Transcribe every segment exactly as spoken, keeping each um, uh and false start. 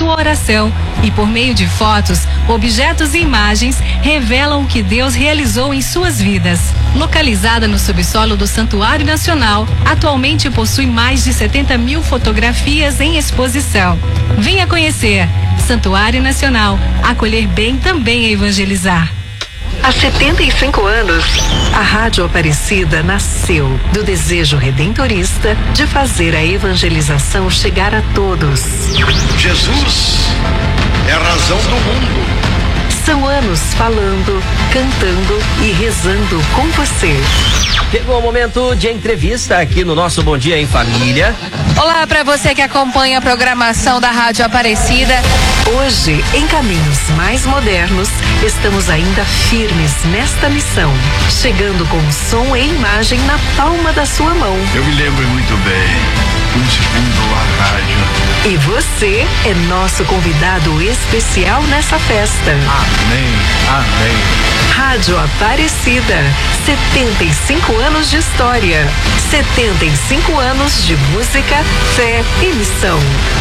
sua oração e, por meio de fotos, objetos e imagens, revelam o que Deus realizou em suas vidas. Localizada no subsolo do Santuário Nacional, atualmente possui mais de setenta mil fotografias em exposição. Venha conhecer. Santuário Nacional. Acolher bem também é evangelizar. Há setenta e cinco anos, a Rádio Aparecida nasceu do desejo redentorista de fazer a evangelização chegar a todos. Jesus é a razão do mundo. São anos falando, cantando e rezando com você. Chegou o momento de entrevista aqui no nosso Bom Dia em Família. Olá para você que acompanha a programação da Rádio Aparecida. Hoje, em caminhos mais modernos, estamos ainda firmes nesta missão, chegando com som e imagem na palma da sua mão. Eu me lembro muito bem, um segundo a rádio. E você é nosso convidado especial nessa festa. Amém, amém. Rádio Aparecida, setenta e cinco anos de história, setenta e cinco anos de música, fé e missão.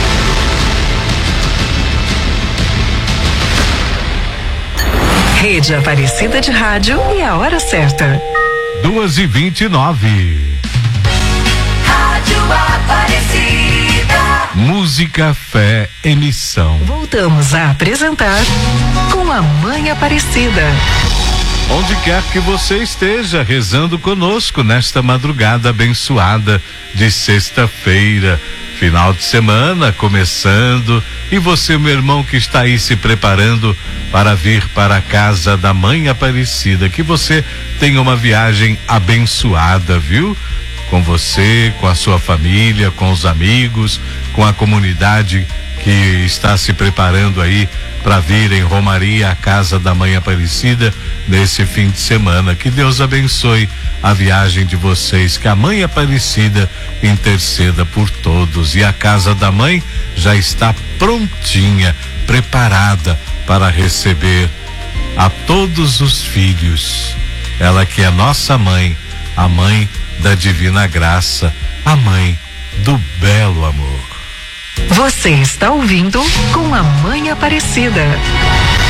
Rede Aparecida de Rádio e a hora certa. Duas e vinte e nove. Rádio Aparecida. Música, fé, emissão. Voltamos a apresentar com a Mãe Aparecida. Onde quer que você esteja, rezando conosco nesta madrugada abençoada de sexta-feira. Final de semana começando, e você, meu irmão, que está aí se preparando para vir para a casa da Mãe Aparecida, que você tenha uma viagem abençoada, viu? Com você, com a sua família, com os amigos, com a comunidade que está se preparando aí para vir em Romaria à casa da Mãe Aparecida nesse fim de semana. Que Deus abençoe a viagem de vocês, que a Mãe Aparecida interceda por todos, e a casa da Mãe já está prontinha, preparada para receber a todos os filhos. Ela que é nossa mãe, a mãe da divina graça, a mãe do belo amor. Você está ouvindo com a Mãe Aparecida.